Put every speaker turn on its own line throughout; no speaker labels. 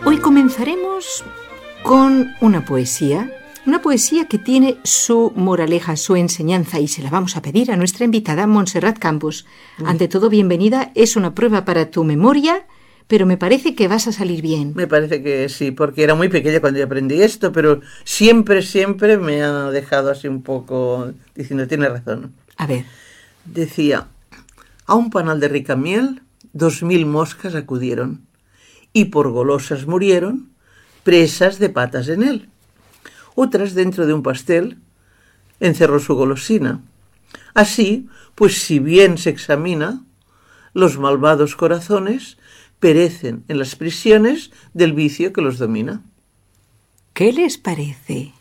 Hoy comenzaremos con una poesía que tiene su moraleja, su enseñanza, y se la vamos a pedir a nuestra invitada Montserrat Campos. Ante todo, bienvenida, es una prueba para tu memoria, pero me parece que vas a salir bien.
Me parece que sí, porque era muy pequeña cuando yo aprendí esto, pero siempre me ha dejado así un poco diciendo, tiene razón.
A ver.
Decía, a un panal de rica miel, 2000 moscas acudieron, y por golosas murieron, presas de patas en él. Otras dentro de un pastel encerró su golosina. Así, pues si bien se examina, los malvados corazones perecen en las prisiones del vicio que los domina.
¿Qué les parece?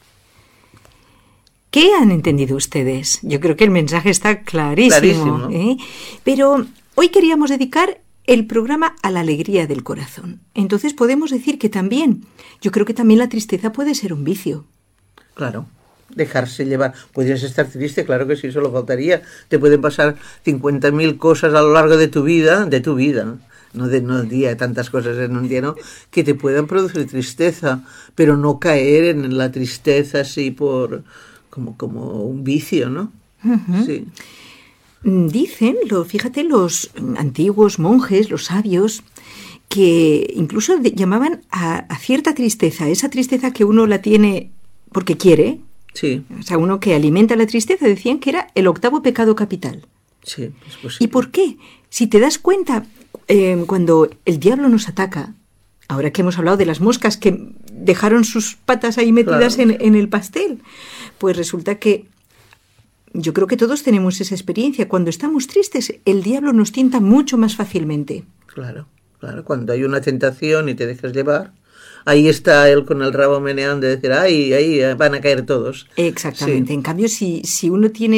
¿Qué han entendido ustedes? Yo creo que el mensaje está clarísimo. Pero hoy queríamos dedicar el programa a la alegría del corazón. Entonces podemos decir que también, yo creo que también la tristeza puede ser un vicio.
Claro, dejarse llevar. Podrías estar triste, claro que sí, solo faltaría. Te pueden pasar 50.000 cosas a lo largo de tu vida, no el día, tantas cosas en un día, ¿no? Que te puedan producir tristeza, pero no caer en la tristeza así como un vicio, ¿no?
Uh-huh.
Sí.
Dicen, fíjate, los antiguos monjes, los sabios, que incluso llamaban a cierta tristeza, esa tristeza que uno la tiene porque quiere.
Sí.
O sea, uno que alimenta la tristeza, decían que era el 8º pecado capital.
Sí, es posible.
¿Y por qué? Si te das cuenta, cuando el diablo nos ataca, ahora que hemos hablado de las moscas que dejaron sus patas ahí metidas, claro, en el pastel, pues resulta que yo creo que todos tenemos esa experiencia. Cuando estamos tristes, el diablo nos tienta mucho más fácilmente.
Claro. Cuando hay una tentación y te dejas llevar, ahí está él con el rabo meneando de decir, ahí van a caer todos.
Exactamente. Sí. En cambio, si uno tiene